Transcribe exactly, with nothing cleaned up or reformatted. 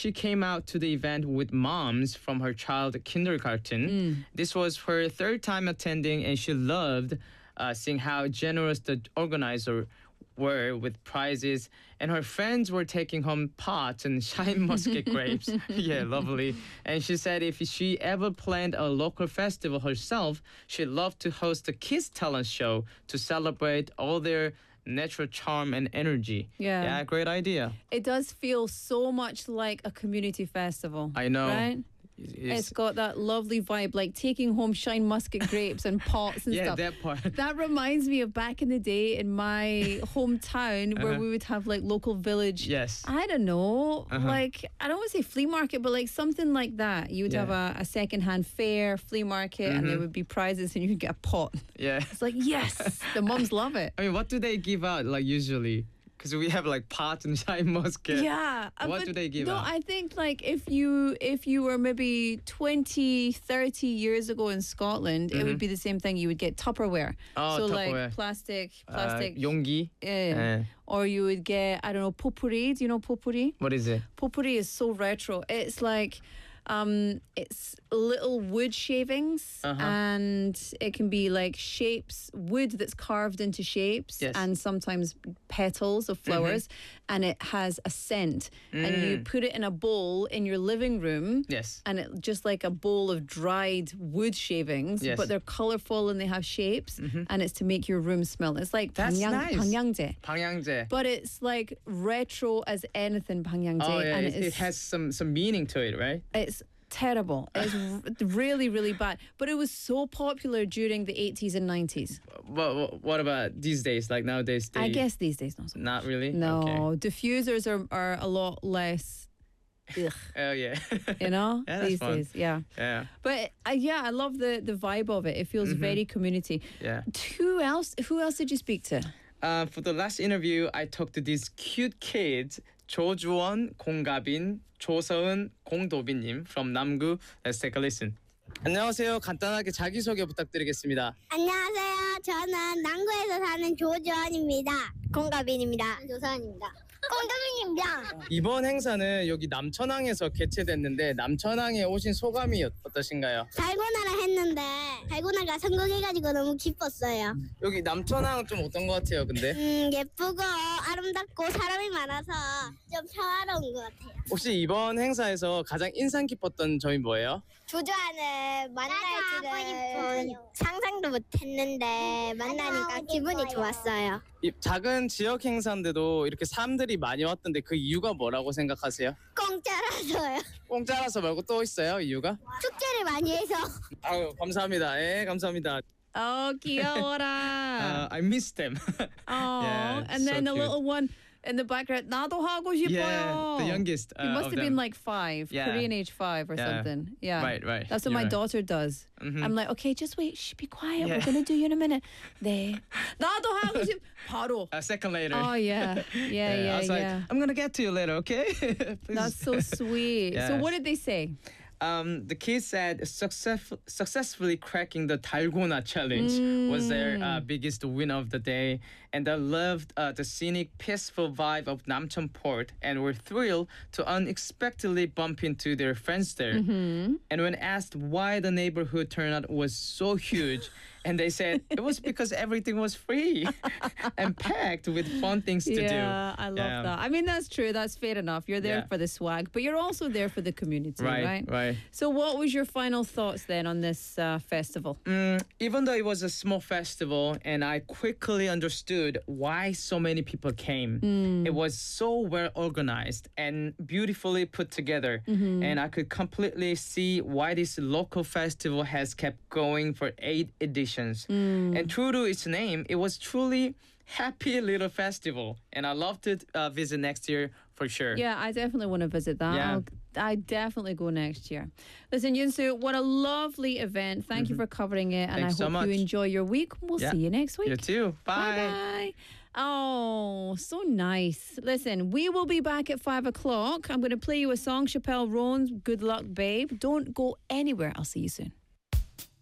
she came out to the event with moms from her child kindergarten. Mm. This was her third time attending, and she loved uh, seeing how generous the organizer were with prizes, and her friends were taking home pots and shine musket grapes. Yeah, lovely. And she said if she ever planned a local festival herself, she'd love to host a kids talent show to celebrate all their natural charm and energy. Yeah. Yeah, great idea. It does feel so much like a community festival. I know. Right? It's, It's got that lovely vibe, like taking home shine musket grapes and pots and yeah, stuff. that part. That reminds me of back in the day in my hometown where Uh-huh. we would have like local village. Yes. I don't know, Uh-huh. like, I don't want to say flea market, but like something like that. You would Yeah. have a, a second-hand fair, flea market, and there Mhm. would be prizes and you could get a pot. Yeah. It's like, yes, the mums love it. I mean, what do they give out, like, usually? Because we have, like, pot and shine musket. Yeah. uh, What but do they give No, out? I think like if you if you were maybe twenty, thirty years ago in Scotland, it would be the same thing. You would get Tupperware. Mm-hmm. Oh, so Tupperware. like plastic, Uh, plastic. 용기? yeah. Eh. Or you would get, I don't know, potpourri. Do you know potpourri? What is it? Potpourri is so retro. It's like, um, it's little wood shavings, Uh-huh. and it can be like shapes, wood that's carved into shapes, Yes. and sometimes petals of flowers, and it has a scent. And you Mm. put it in a bowl in your living room. Yes. And it just like a bowl of dried wood shavings, Yes. but they're colorful and they have shapes, and it's to make your room smell. It's like That's 방향, nice. 방향제. 방향제. But it's like retro as anything 방향제. Oh, yeah, and it, it it's, has some, some meaning to it, right? it's terrible. It's r- really, really bad. But it was so popular during the eighties and nineties. What, what about these days, like nowadays? They, I guess these days not so much. Not really? No, Okay. diffusers are, are a lot less, ugh, Oh, yeah. you know, Yeah, that's these fun. days. Yeah. Yeah, But uh, yeah, I love the, the vibe of it. It feels very community. yeah. Who else? Who else did you speak to? Uh, for the last interview, I talked to these cute kids, 조주원, 공가빈, 조서은, 공도빈님 from 남구. Let's take a listen. 안녕하세요. 간단하게 자기소개 부탁드리겠습니다. 안녕하세요. 저는 남구에서 사는 조주원입니다. 공가빈입니다. 조선입니다. 공가빈입니다. 이번 행사는 여기 남천항에서 개최됐는데 남천항에 오신 소감이 어- 어떠신가요? 달고나라 했는데 달고나가 성공해가지고 너무 기뻤어요. 여기 남천항 좀 어떤 것 같아요, 근데? 음 예쁘고 아름답고 사람이 많아서 좀 평화로운 것 같아요. 혹시 이번 행사에서 가장 인상 깊었던 점이 뭐예요? 조주환을 만날 줄은 상상도 못했는데 만나니까 기분이 좋았어요. 이 작은 지역 행사인데도 이렇게 사람들이 많이 왔던데 그 이유가 뭐라고 생각하세요? 공짜라서요. 공짜라서 말고 또 있어요, 이유가? 축제를 많이 해서. 아유, 감사합니다. 예, 감사합니다. Oh, 귀여워라. Uh, I miss them. Oh, Yeah, and then so the cute. little one in the background. 나도 하고 싶어요. Yeah, the youngest. He uh, must of have them. been like five, Yeah. Korean age five or Yeah. something. Yeah. Right, right. That's what You're my right. daughter does. Mhm. I'm like, okay, just wait. Shh, be quiet. Yeah. We're gonna do you in a minute. 네. 나도 하고 싶. 바로. A second later. Oh yeah, yeah, yeah, I was like, yeah. I'm gonna get to you later, okay? Please. That's so sweet. So Yes. what did they say? Um, the kids said success- successfully cracking the Dalgona challenge was their uh, Mm. biggest win of the day, and they loved uh, the scenic, peaceful vibe of Namcheon Port, and were thrilled to unexpectedly bump into their friends there. Mm-hmm. And when asked why the neighborhood turnout was so huge, and they said it was because everything was free and packed with fun things to do. Yeah, I love Yeah. that. I mean, that's true. That's fair enough. You're there Yeah. for the swag, but you're also there for the community, Right, right? right. So, what was your final thoughts then on this uh, festival? Mm, even though it was a small festival, and I quickly understood why so many people came. Mm. It was so well organized and beautifully put together, and I could completely see why this local festival has kept going for eight editions. And true to its name, it was truly happy little festival, and I love to uh, visit next year for sure. Yeah, I definitely want to visit that. Yeah. I'll, I definitely go next year. Listen, Yunsu, what a lovely event. Thank you for covering it, and Thanks I so hope much. you enjoy your week. We'll Yeah. see you next week. You too. Bye. Bye. Oh, so nice. Listen, we will be back at five o'clock. I'm going to play you a song, Chappelle Roan's Good Luck Babe. Don't go anywhere. I'll see you soon.